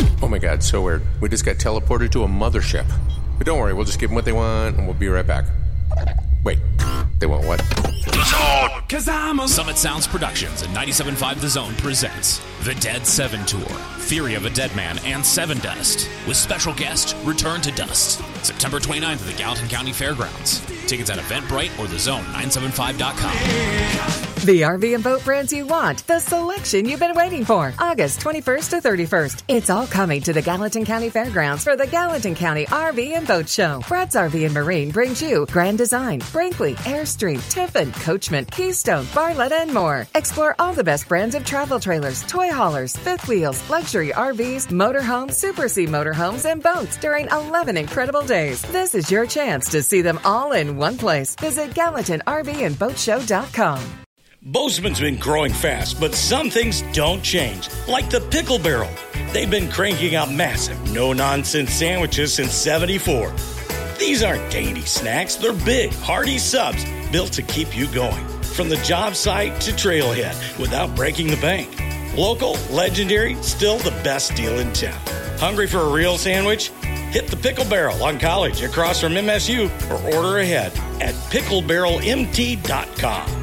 Oh my God, so weird. We just got teleported to a mothership. But don't worry, we'll just give them what they want and we'll be right back. Wait, they want what? Summit Sounds Productions and 97.5 The Zone presents The Dead 7 Tour, Theory of a Dead Man, and Seven Dust, with special guest Return to Dust, September 29th at the Gallatin County Fairgrounds. Tickets at Eventbrite or thezone975.com. The RV and boat brands you want, the selection you've been waiting for. August 21st to 31st. It's all coming to the Gallatin County Fairgrounds for the Gallatin County RV and Boat Show. Brad's RV and Marine brings you Grand Design, Brinkley, Airstream, Tiffin, Coachman, Keystone, Barletta, and more. Explore all the best brands of travel trailers, toy haulers, fifth wheels, luxury RVs, motorhomes, Super C motorhomes, and boats during 11 incredible days. This is your chance to see them all in one place. Visit GallatinRVandBoatShow.com. Bozeman's been growing fast, but some things don't change, like the Pickle Barrel. They've been cranking out massive, no-nonsense sandwiches since '74. These aren't dainty snacks. They're big, hearty subs built to keep you going, from the job site to trailhead, without breaking the bank. Local, legendary, still the best deal in town. Hungry for a real sandwich? Hit the Pickle Barrel on College across from MSU or order ahead at picklebarrelmt.com.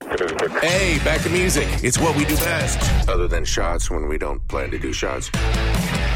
Hey, back to music. It's what we do best. Other than shots when we don't plan to do shots.